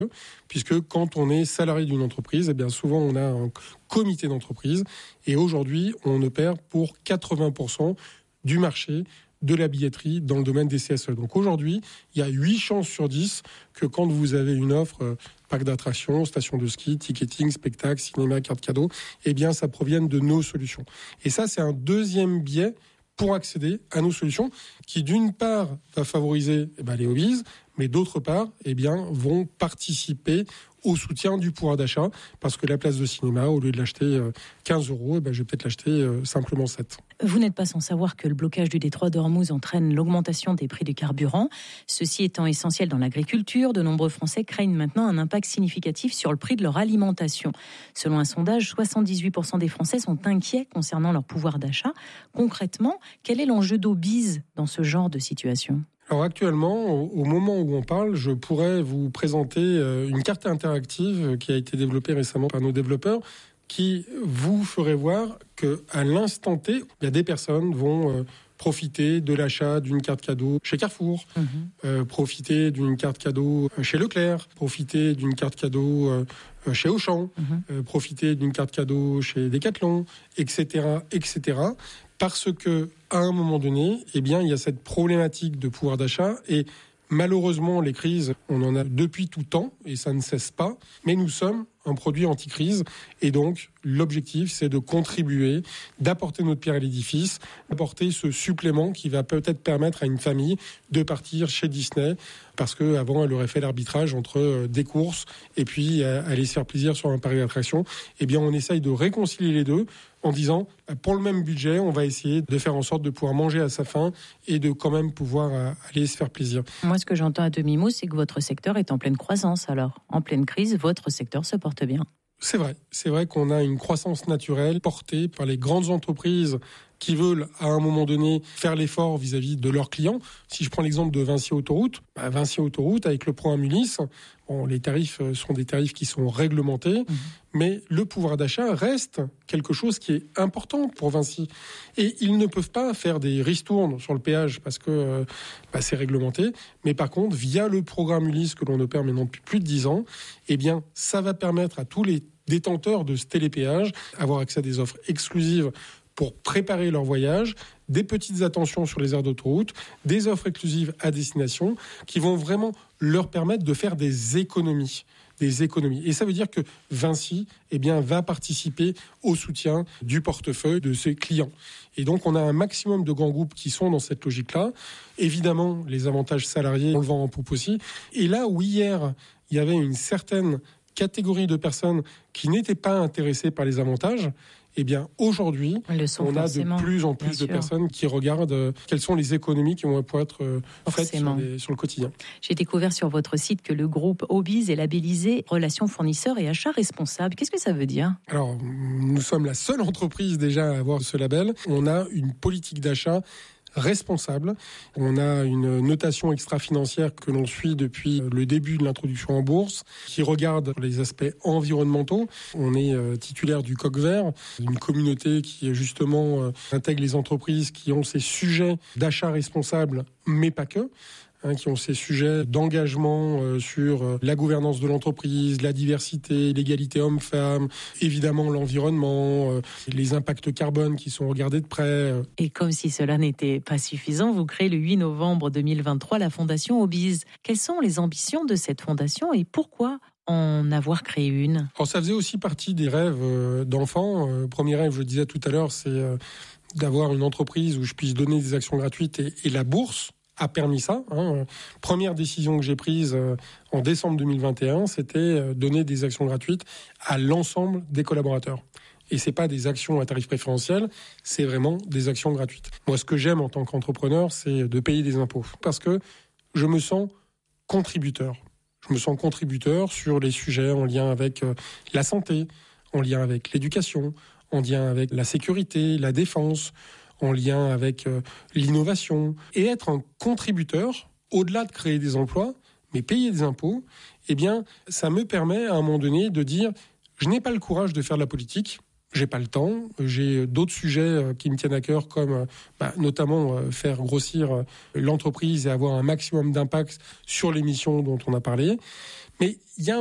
puisque quand on est salarié d'une entreprise, eh bien souvent on a un comité d'entreprise et aujourd'hui on opère pour 80% du marché de la billetterie dans le domaine des CSE. Donc aujourd'hui, il y a 8 chances sur 10 que quand vous avez une offre, parc d'attractions, station de ski, ticketing, spectacle, cinéma, carte cadeau, eh bien ça provienne de nos solutions. Et ça, c'est un deuxième biais pour accéder à nos solutions qui, d'une part, va favoriser les hobbies, mais d'autre part, vont participer au soutien du pouvoir d'achat, parce que la place de cinéma, au lieu de l'acheter 15 €, je vais peut-être l'acheter simplement 7. Vous n'êtes pas sans savoir que le blocage du détroit d'Ormuz entraîne l'augmentation des prix du carburant. Ceci étant essentiel dans l'agriculture, de nombreux Français craignent maintenant un impact significatif sur le prix de leur alimentation. Selon un sondage, 78% des Français sont inquiets concernant leur pouvoir d'achat. Concrètement, quel est l'enjeu d'Obiz dans ce genre de situation ? Alors actuellement, au moment où on parle, je pourrais vous présenter une carte interactive qui a été développée récemment par nos développeurs, qui vous ferait voir qu'à l'instant T, des personnes vont profiter de l'achat d'une carte cadeau chez Carrefour, profiter d'une carte cadeau chez Leclerc, profiter d'une carte cadeau chez Auchan, profiter d'une carte cadeau chez Decathlon, etc., etc., parce que à un moment donné, il y a cette problématique de pouvoir d'achat et malheureusement, les crises, on en a depuis tout temps et ça ne cesse pas. Mais nous sommes un produit anti-crise et donc l'objectif, c'est de contribuer, d'apporter notre pierre à l'édifice, d'apporter ce supplément qui va peut-être permettre à une famille de partir chez Disney parce qu'avant, elle aurait fait l'arbitrage entre des courses et puis aller se faire plaisir sur un parc d'attractions. Eh bien, on essaye de réconcilier les deux en disant, pour le même budget, on va essayer de faire en sorte de pouvoir manger à sa faim et de quand même pouvoir aller se faire plaisir. Moi, ce que j'entends à demi-mot, c'est que votre secteur est en pleine croissance. Alors, en pleine crise, votre secteur se porte bien. C'est vrai qu'on a une croissance naturelle portée par les grandes entreprises qui veulent, à un moment donné, faire l'effort vis-à-vis de leurs clients. Si je prends l'exemple de Vinci Autoroute, Vinci Autoroute, avec le programme Ulysse, les tarifs sont des tarifs qui sont réglementés, mais le pouvoir d'achat reste quelque chose qui est important pour Vinci. Et ils ne peuvent pas faire des ristournes sur le péage parce que c'est réglementé. Mais par contre, via le programme Ulysse que l'on opère maintenant depuis plus de 10 ans, ça va permettre à tous les détenteurs de ce télépéage d'avoir accès à des offres exclusives pour préparer leur voyage, des petites attentions sur les aires d'autoroute, des offres exclusives à destination qui vont vraiment leur permettre de faire des économies. Et ça veut dire que Vinci va participer au soutien du portefeuille de ses clients. Et donc, on a un maximum de grands groupes qui sont dans cette logique-là. Évidemment, les avantages salariés, on le vend en poupe aussi. Et là où hier, il y avait une certaine catégorie de personnes qui n'étaient pas intéressées par les avantages, aujourd'hui, on a de plus en plus de personnes qui regardent quelles sont les économies qui vont pouvoir être faites sur le quotidien. J'ai découvert sur votre site que le groupe Obiz est labellisé Relations fournisseurs et achats responsables. Qu'est-ce que ça veut dire ? Alors, nous sommes la seule entreprise déjà à avoir ce label. On a une politique d'achat responsable. On a une notation extra-financière que l'on suit depuis le début de l'introduction en bourse, qui regarde les aspects environnementaux. On est titulaire du Coq Vert, d'une communauté qui justement intègre les entreprises qui ont ces sujets d'achat responsable, mais pas que. Qui ont ces sujets d'engagement sur la gouvernance de l'entreprise, la diversité, l'égalité homme-femme, évidemment l'environnement, les impacts carbone qui sont regardés de près. Et comme si cela n'était pas suffisant, vous créez le 8 novembre 2023 la Fondation Obiz. Quelles sont les ambitions de cette fondation et pourquoi en avoir créé une ? Alors ça faisait aussi partie des rêves d'enfants. Premier rêve, je le disais tout à l'heure, c'est d'avoir une entreprise où je puisse donner des actions gratuites et la bourse a permis ça. Première décision que j'ai prise en décembre 2021, c'était donner des actions gratuites à l'ensemble des collaborateurs. Et c'est pas des actions à tarif préférentiel, c'est vraiment des actions gratuites. Moi, ce que j'aime en tant qu'entrepreneur, c'est de payer des impôts. Parce que je me sens contributeur. Je me sens contributeur sur les sujets en lien avec la santé, en lien avec l'éducation, en lien avec la sécurité, la défense, en lien avec l'innovation, et être un contributeur, au-delà de créer des emplois, mais payer des impôts, ça me permet à un moment donné de dire, je n'ai pas le courage de faire de la politique, j'ai pas le temps, j'ai d'autres sujets qui me tiennent à cœur, comme notamment faire grossir l'entreprise et avoir un maximum d'impact sur les missions dont on a parlé. Mais il y a